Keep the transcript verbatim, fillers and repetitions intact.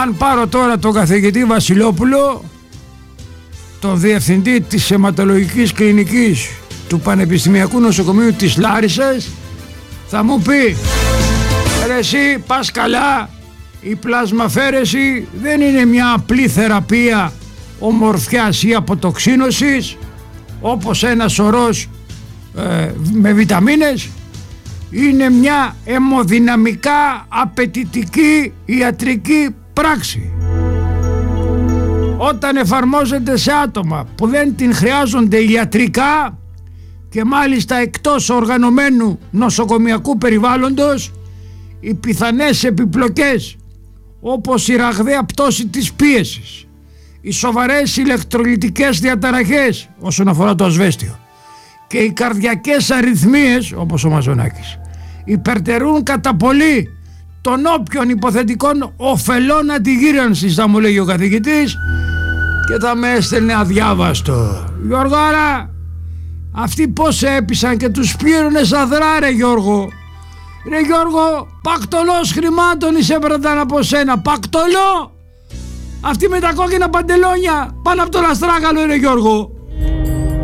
Αν πάρω τώρα τον καθηγητή Βασιλόπουλο, τον διευθυντή της αιματολογικής κλινικής του Πανεπιστημιακού Νοσοκομείου της Λάρισσας, θα μου πει: ρε εσύ πας καλά, η πλασμαφαίρεση δεν είναι μια απλή θεραπεία ομορφιάς ή αποτοξίνωσης όπως ένα σωρός ε, με βιταμίνες. Είναι μια αιμοδυναμικά απαιτητική ιατρική πράξη. Όταν εφαρμόζεται σε άτομα που δεν την χρειάζονται ιατρικά και μάλιστα εκτός οργανωμένου νοσοκομιακού περιβάλλοντος, οι πιθανές επιπλοκές όπως η ραγδαία πτώση της πίεσης, οι σοβαρές ηλεκτρολιτικές διαταραχές όσον αφορά το ασβέστιο και οι καρδιακές αρρυθμίες όπως ο Μαζονάκης υπερτερούν κατά πολύ των όποιων υποθετικών ωφελών αντιγύρανσης, θα μου λέγει ο καθηγητής, και θα με έστελνε αδιάβαστο. Γιώργαρα, αυτοί πώς έπισαν και τους πήρουνε σαν δρά, ρε Γιώργο. Ρε Γιώργο, πακτολός χρημάτων εισέπαιρναν από σένα, πακτολό. Αυτοί με τα κόκκινα παντελόνια πάνω από το λαστράγαλο, ρε Γιώργο.